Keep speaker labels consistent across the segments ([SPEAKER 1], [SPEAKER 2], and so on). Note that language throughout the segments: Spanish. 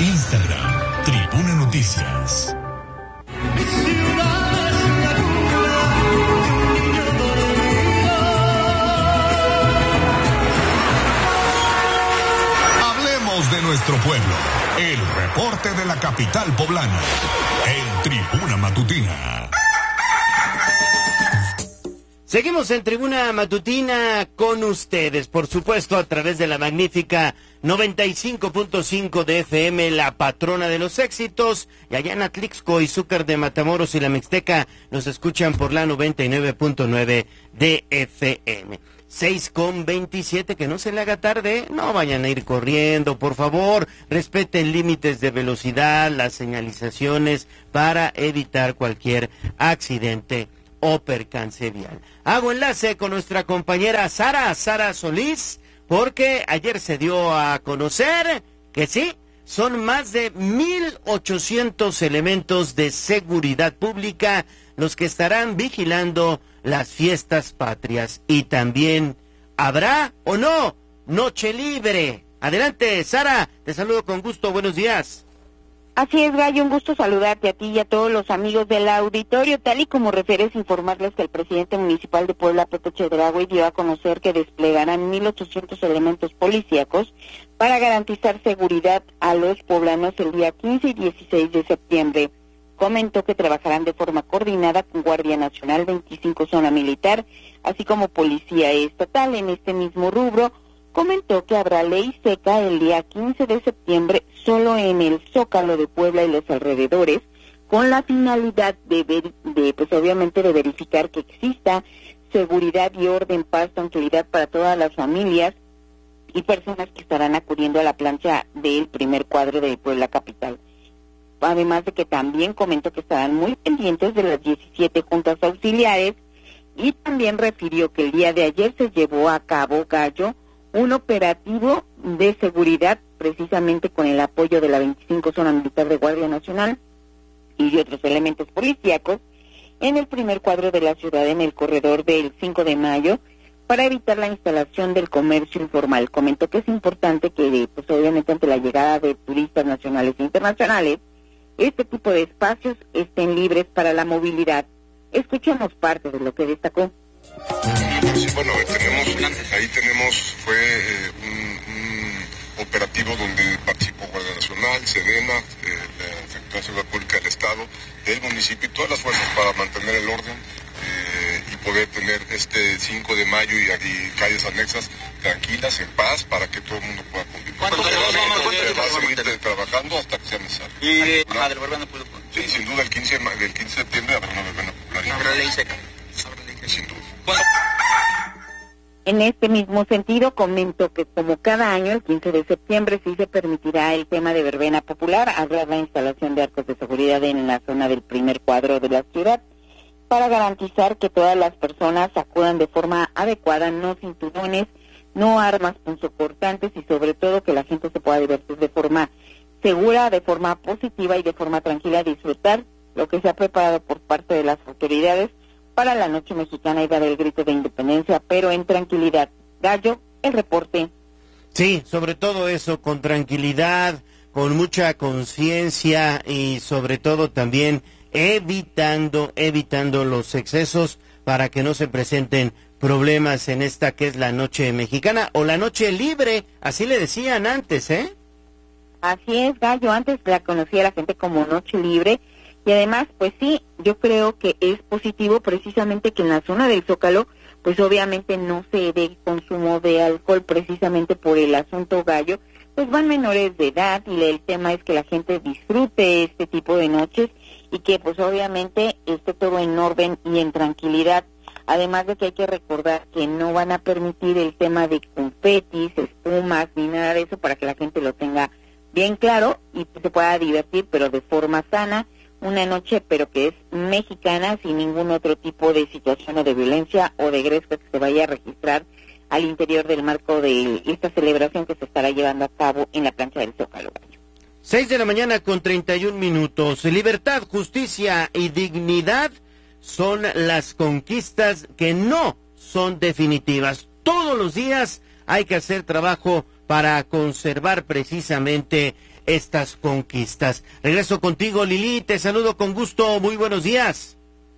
[SPEAKER 1] Instagram, Tribuna Noticias. Hablemos de nuestro pueblo. El reporte de la capital poblana. En Tribuna Matutina.
[SPEAKER 2] Seguimos en Tribuna Matutina con ustedes, por supuesto, a través de la magnífica 95.5 de FM, la patrona de los éxitos, y allá en Atlixco, Izúcar de Matamoros y la Mixteca nos escuchan por la 99.9 de FM. 6:27, que no se le haga tarde, no vayan a ir corriendo, por favor, respeten límites de velocidad, las señalizaciones para evitar cualquier accidente o percance vial. Hago enlace con nuestra compañera Sara Solís, porque ayer se dio a conocer que sí, son más de 1,800 elementos de seguridad pública los que estarán vigilando las fiestas patrias. Y también, ¿habrá o no noche libre? Adelante, Sara, te saludo con gusto, buenos días.
[SPEAKER 3] Así es, Gallo, un gusto saludarte a ti y a todos los amigos del auditorio. Tal y como refieres, informarles que el presidente municipal de Puebla, Pepe Chedraui, dio a conocer que desplegarán 1,800 elementos policíacos para garantizar seguridad a los poblanos el día 15 y 16 de septiembre. Comentó que trabajarán de forma coordinada con Guardia Nacional, 25 Zona Militar, así como Policía Estatal. En este mismo rubro, comentó que habrá ley seca el día 15 de septiembre solo en el Zócalo de Puebla y los alrededores, con la finalidad pues obviamente de verificar que exista seguridad y orden, paz, tranquilidad para todas las familias y personas que estarán acudiendo a la plancha del primer cuadro de Puebla Capital. Además de que también comentó que estarán muy pendientes de las 17 juntas auxiliares, y también refirió que el día de ayer se llevó a cabo, Gallo, un operativo de seguridad precisamente con el apoyo de la 25 Zona Militar de Guardia Nacional y de otros elementos policíacos en el primer cuadro de la ciudad, en el corredor del 5 de mayo, para evitar la instalación del comercio informal. Comentó que es importante que, pues obviamente ante la llegada de turistas nacionales e internacionales, este tipo de espacios estén libres para la movilidad. Escuchemos parte de lo que destacó.
[SPEAKER 4] Sí, bueno, fue un operativo donde participó Guardia Nacional, Sedena, la Secretaría de Seguridad Pública del Estado, del municipio y todas las fuerzas para mantener el orden y poder tener este 5 de mayo y calles anexas tranquilas, en paz, para que todo el mundo pueda cumplir. ¿Cuánto va a seguir trabajando hasta que sea necesario? ¿Y la del verbena puede poner? Sí, sin duda, el 15 de septiembre habrá una verbena popular. ¿Habrá ley seca? Sin duda.
[SPEAKER 3] En este mismo sentido, comentó que como cada año, el 15 de septiembre, sí se permitirá el tema de verbena popular. Habrá la instalación de arcos de seguridad en la zona del primer cuadro de la ciudad para garantizar que todas las personas acudan de forma adecuada, no cinturones, no armas punzocortantes, y sobre todo que la gente se pueda divertir de forma segura, de forma positiva y de forma tranquila, disfrutar lo que se ha preparado por parte de las autoridades para la noche mexicana y dar el grito de independencia, pero en tranquilidad. Gallo, el reporte.
[SPEAKER 2] Sí, sobre todo eso, con tranquilidad, con mucha conciencia y sobre todo también evitando los excesos para que no se presenten problemas en esta que es la noche mexicana o la noche libre, así le decían antes, ¿eh?
[SPEAKER 3] Así es, Gallo, antes la conocía la gente como noche libre. Y además, pues sí, yo creo que es positivo precisamente que en la zona del Zócalo, pues obviamente no se dé consumo de alcohol precisamente por el asunto, Gallo, pues van menores de edad y el tema es que la gente disfrute este tipo de noches y que pues obviamente esté todo en orden y en tranquilidad. Además de que hay que recordar que no van a permitir el tema de confetis, espumas, ni nada de eso, para que la gente lo tenga bien claro y pues se pueda divertir, pero de forma sana. Una noche, pero que es mexicana, sin ningún otro tipo de situación o de violencia o de gresca que se vaya a registrar al interior del marco de esta celebración que se estará llevando a cabo en la plancha del Zócalo.
[SPEAKER 2] 6:31 a.m. Libertad, justicia y dignidad son las conquistas que no son definitivas. Todos los días hay que hacer trabajo para conservar precisamente estas conquistas. Regreso contigo, Lili, te saludo con gusto, muy buenos días.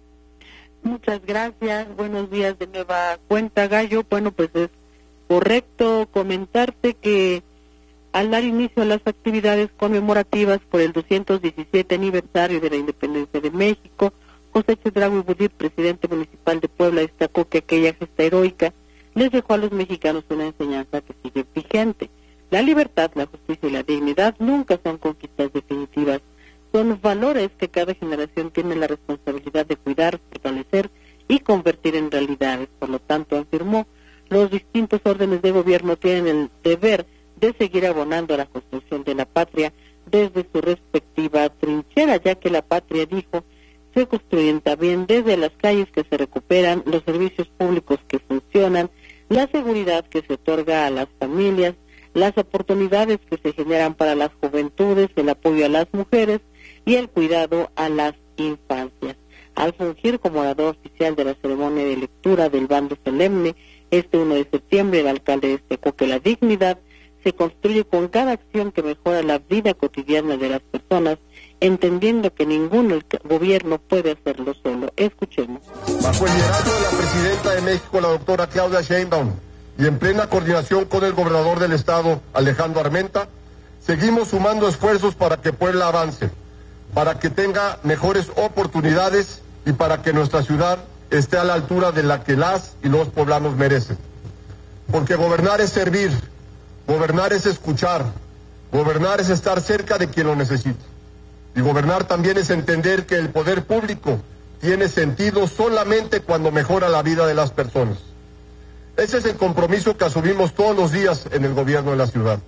[SPEAKER 3] Muchas gracias, buenos días de nueva cuenta, Gallo. Bueno, pues es correcto comentarte que al dar inicio a las actividades conmemorativas por el 217 aniversario de la independencia de México, José Chedraui Budid, presidente municipal de Puebla, destacó que aquella gesta heroica les dejó a los mexicanos una enseñanza que sigue vigente. La libertad, la justicia y la dignidad nunca son conquistas definitivas. Son valores que cada generación tiene la responsabilidad de cuidar, fortalecer y convertir en realidades. Por lo tanto, afirmó, los distintos órdenes de gobierno tienen el deber de seguir abonando a la construcción de la patria desde su respectiva trinchera, ya que la patria, dijo, se construyen también desde las calles que se recuperan, los servicios públicos que funcionan, la seguridad que se otorga a las familias, las oportunidades que se generan para las juventudes, el apoyo a las mujeres y el cuidado a las infancias. Al fungir como orador oficial de la ceremonia de lectura del bando solemne, este 1 de septiembre, el alcalde destacó que la dignidad se construye con cada acción que mejora la vida cotidiana de las personas, entendiendo que ningún gobierno puede hacerlo solo. Escuchemos.
[SPEAKER 5] Bajo el liderazgo de la presidenta de México, la doctora Claudia Sheinbaum, y en plena coordinación con el gobernador del estado, Alejandro Armenta, seguimos sumando esfuerzos para que Puebla avance, para que tenga mejores oportunidades y para que nuestra ciudad esté a la altura de la que las y los poblanos merecen. Porque gobernar es servir, gobernar es escuchar, gobernar es estar cerca de quien lo necesita. Y gobernar también es entender que el poder público tiene sentido solamente cuando mejora la vida de las personas. Ese es el compromiso que asumimos todos los días en el gobierno de la ciudad.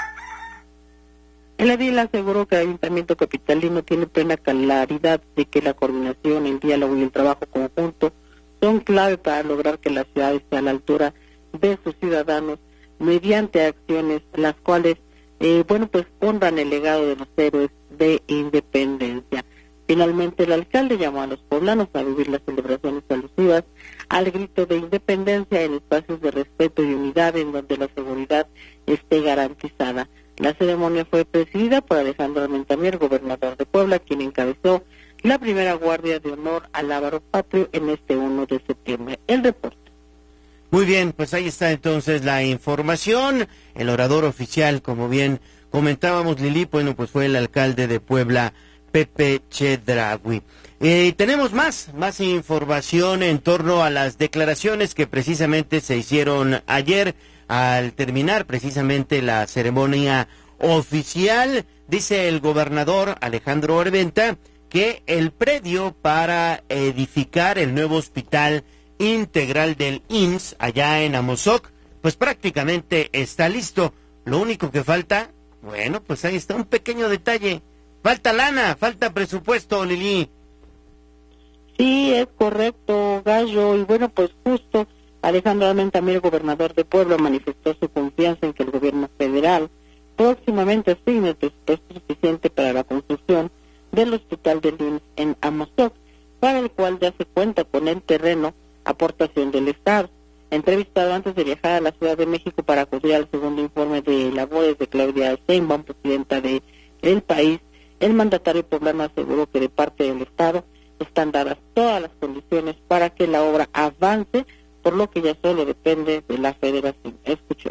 [SPEAKER 3] El edil aseguró que el Ayuntamiento capitalino tiene plena claridad de que la coordinación, el diálogo y el trabajo conjunto son clave para lograr que la ciudad esté a la altura de sus ciudadanos mediante acciones las cuales, pues honran el legado de los héroes de independencia. Finalmente, el alcalde llamó a los poblanos a vivir las celebraciones alusivas al grito de independencia en espacios de respeto y unidad en donde la seguridad esté garantizada. La ceremonia fue presidida por Alejandro Armentamier, gobernador de Puebla, quien encabezó la primera guardia de honor al Lábaro Patrio en este 1 de septiembre. El reporte.
[SPEAKER 2] Muy bien, pues ahí está entonces la información. El orador oficial, como bien comentábamos, Lili, bueno, pues fue el alcalde de Puebla, Pepe Chedraui. Tenemos más información en torno a las declaraciones que precisamente se hicieron ayer al terminar precisamente la ceremonia oficial. Dice el gobernador Alejandro Armenta que el predio para edificar el nuevo hospital integral del IMSS allá en Amozoc, pues prácticamente está listo. Lo único que falta, bueno, pues ahí está un pequeño detalle. Falta lana, falta presupuesto, Lili.
[SPEAKER 3] Sí, es correcto, Gallo. Y bueno, pues justo Alejandro Armentamier, gobernador de Puebla, manifestó su confianza en que el gobierno federal próximamente asigne el presupuesto suficiente para la construcción del hospital del IMSS en Amozoc, para el cual ya se cuenta con el terreno, aportación del Estado. Entrevistado antes de viajar a la Ciudad de México para acudir al segundo informe de labores de Claudia Sheinbaum, presidenta del país, el mandatario poblano aseguró que de parte del Estado están dadas todas las condiciones para que la obra avance, por lo que ya solo depende de la Federación. Escuchó.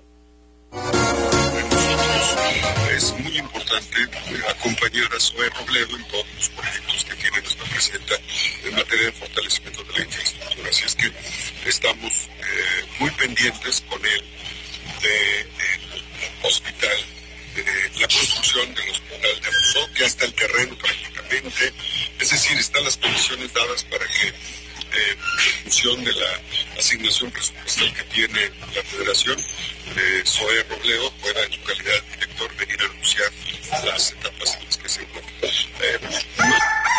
[SPEAKER 4] Es muy importante acompañar a Zoe Robledo en todos los proyectos que tiene nuestra presidenta en materia de fortalecimiento de la infraestructura. Así es que estamos muy pendientes con él del hospital, de la construcción del hospital de Amozoc. Ya está el terreno prácticamente, es decir, están las condiciones dadas para que en función de la asignación presupuestal que tiene la Federación, Zoe Robledo pueda en su calidad de director venir a anunciar las etapas en las que se encuentra.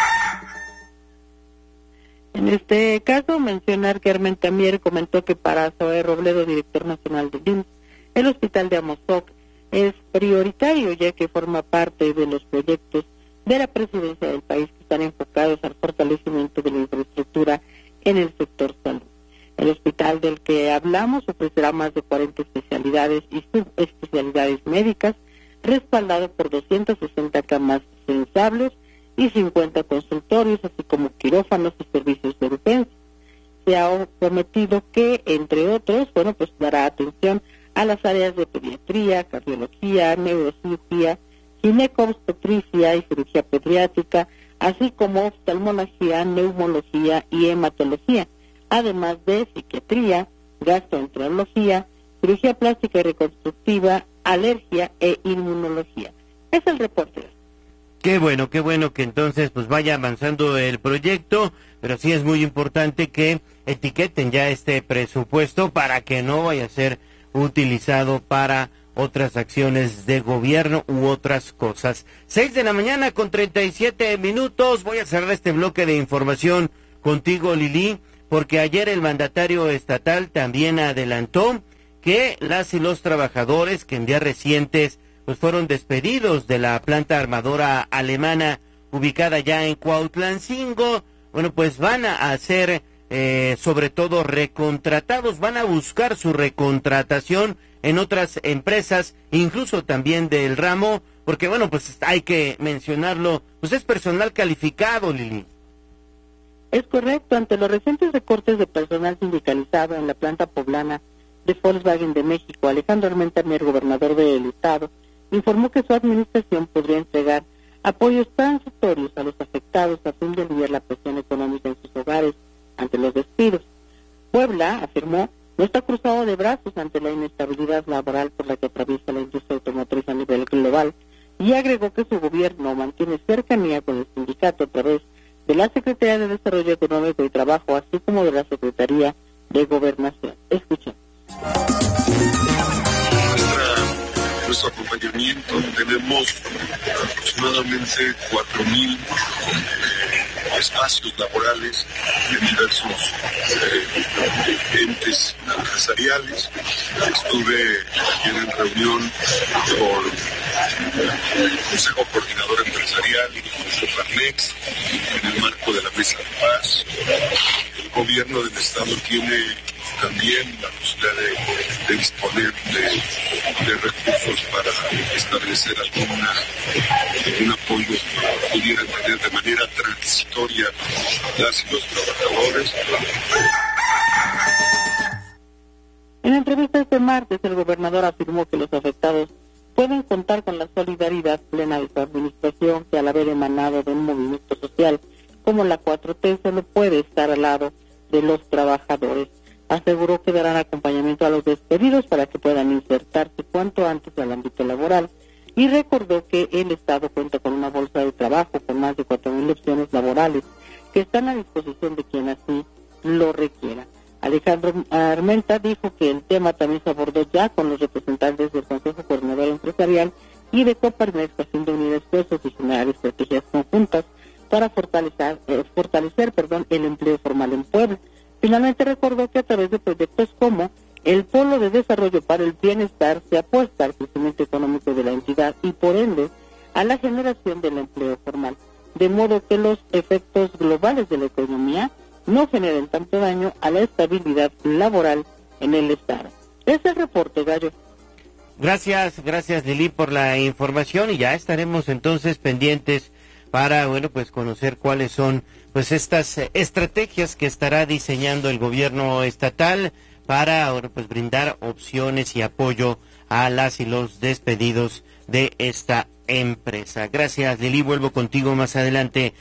[SPEAKER 3] En este caso, mencionar que Armentamier comentó que para Zoe Robledo, director nacional del IMSS, el hospital de Amozoc es prioritario, ya que forma parte de los proyectos de la presidencia del país que están enfocados al fortalecimiento de la infraestructura en el sector salud.
[SPEAKER 6] El hospital del que hablamos ofrecerá más de 40 especialidades y subespecialidades médicas, respaldado por 260 camas sensables y 50 consultorios, así como quirófanos y servicios de urgencia. Se ha prometido que, entre otros, dará atención a las áreas de pediatría, cardiología, neurocirugía, ginecobstetricia y cirugía pediátrica, así como oftalmología, neumología y hematología, además de psiquiatría, gastroenterología, cirugía plástica y reconstructiva, alergia e inmunología. Es el reporte.
[SPEAKER 2] Qué bueno que entonces pues vaya avanzando el proyecto, pero sí es muy importante que etiqueten ya este presupuesto para que no vaya a ser utilizado para otras acciones de gobierno u otras cosas. 6:37 a.m. Voy a cerrar este bloque de información contigo, Lili, porque ayer el mandatario estatal también adelantó que las y los trabajadores que en días recientes pues fueron despedidos de la planta armadora alemana ubicada ya en Cuautlancingo, pues van a ser sobre todo recontratados, van a buscar su recontratación en otras empresas, incluso también del ramo, porque pues hay que mencionarlo, pues es personal calificado, Lili.
[SPEAKER 6] Es correcto, ante los recientes recortes de personal sindicalizado en la planta poblana de Volkswagen de México, Alejandro Armenta Mier, gobernador del estado, informó que su administración podría entregar apoyos transitorios a los afectados a fin de aliviar la presión económica en sus hogares ante los despidos. Puebla, afirmó, no está cruzado de brazos ante la inestabilidad laboral por la que atraviesa la industria automotriz a nivel global, y agregó que su gobierno mantiene cercanía con el sindicato a través de la Secretaría de Desarrollo Económico y Trabajo, así como de la Secretaría de Gobernación. Escuchen.
[SPEAKER 4] Nuestro acompañamiento, tenemos aproximadamente 4,000 espacios laborales en diversos entes empresariales. Estuve ayer en reunión con el Consejo Coordinador Empresarial y con Farmex en el marco de la Mesa de Paz. El gobierno del estado tiene también la posibilidad de disponer de recursos para establecer algún apoyo que pudieran tener de manera transitoria las y los trabajadores.
[SPEAKER 6] En entrevista este martes, el gobernador afirmó que los afectados pueden contar con la solidaridad plena de su administración, que al haber emanado de un movimiento social como la 4T solo puede estar al lado de los trabajadores. Aseguró que darán acompañamiento a los despedidos para que puedan insertarse cuanto antes al ámbito laboral, y recordó que el Estado cuenta con una bolsa de trabajo con más de 4,000 opciones laborales que están a disposición de quien así lo requiera. Alejandro Armenta dijo que el tema también se abordó ya con los representantes del Consejo Coordinador Empresarial y de Coparmex, a fin de unir esfuerzos y generar estrategias conjuntas para fortalecer el empleo formal en Puebla. Finalmente recordó que a través de proyectos como el Polo de Desarrollo para el Bienestar se apuesta al crecimiento económico de la entidad y por ende a la generación del empleo formal, de modo que los efectos globales de la economía no generen tanto daño a la estabilidad laboral en el estado. Ese es el reporte, Gallo.
[SPEAKER 2] Gracias Lili por la información, y ya estaremos entonces pendientes para conocer cuáles son estas estrategias que estará diseñando el gobierno estatal para brindar opciones y apoyo a las y los despedidos de esta empresa. Gracias, Lili, vuelvo contigo más adelante,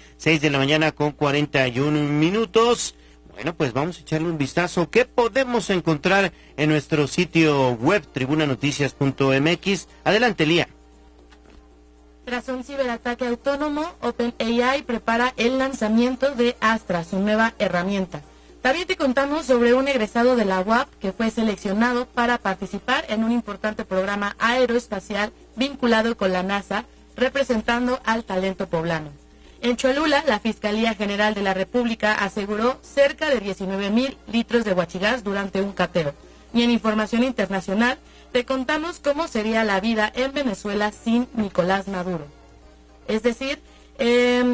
[SPEAKER 2] 6:41 a.m. Vamos a echarle un vistazo. ¿Qué podemos encontrar en nuestro sitio web, tribunanoticias.mx? Adelante, Lía.
[SPEAKER 7] Tras un ciberataque autónomo, OpenAI prepara el lanzamiento de Astra, su nueva herramienta. También te contamos sobre un egresado de la UAP que fue seleccionado para participar en un importante programa aeroespacial vinculado con la NASA, representando al talento poblano. En Cholula, la Fiscalía General de la República aseguró cerca de 19,000 litros de huachigás durante un cateo. Y en información internacional, te contamos cómo sería la vida en Venezuela sin Nicolás Maduro. Es decir,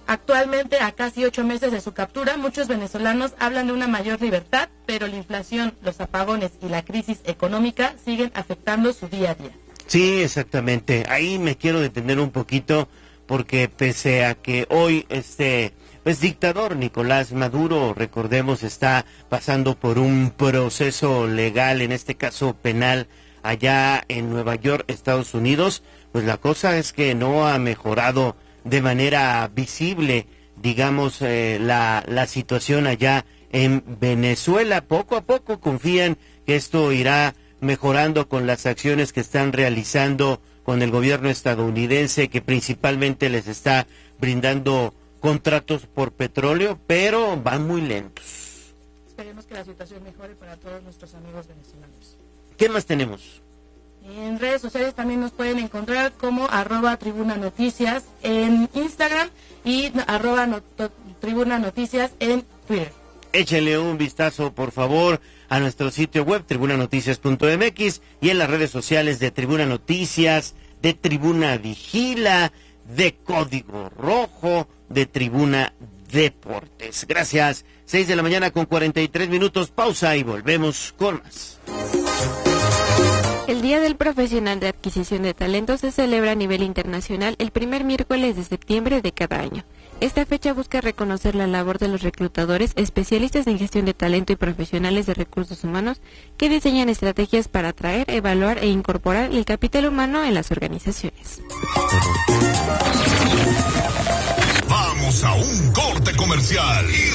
[SPEAKER 7] Actualmente, a casi 8 meses de su captura, muchos venezolanos hablan de una mayor libertad, pero la inflación, los apagones y la crisis económica siguen afectando su día a día.
[SPEAKER 2] Sí, exactamente. Ahí me quiero detener un poquito porque pese a que hoy dictador Nicolás Maduro, recordemos, está pasando por un proceso legal, en este caso penal, allá en Nueva York, Estados Unidos, pues la cosa es que no ha mejorado de manera visible, digamos, la situación allá en Venezuela. Poco a poco confían que esto irá mejorando con las acciones que están realizando con el gobierno estadounidense, que principalmente les está brindando contratos por petróleo, pero van muy lentos.
[SPEAKER 7] Esperemos que la situación mejore para todos nuestros amigos venezolanos.
[SPEAKER 2] ¿Qué más tenemos?
[SPEAKER 7] En redes sociales también nos pueden encontrar como @tribunanoticias en Instagram y @tribunanoticias en Twitter.
[SPEAKER 2] Échenle un vistazo, por favor, a nuestro sitio web, tribunanoticias.mx, y en las redes sociales de Tribuna Noticias, de Tribuna Vigila, de Código Rojo, de Tribuna Deportes. Gracias. 6 de la mañana con 43 minutos. Pausa y volvemos con más.
[SPEAKER 8] El Día del Profesional de Adquisición de Talentos se celebra a nivel internacional el primer miércoles de septiembre de cada año. Esta fecha busca reconocer la labor de los reclutadores, especialistas en gestión de talento y profesionales de recursos humanos que diseñan estrategias para atraer, evaluar e incorporar el capital humano en las organizaciones.
[SPEAKER 1] Vamos a un corte comercial y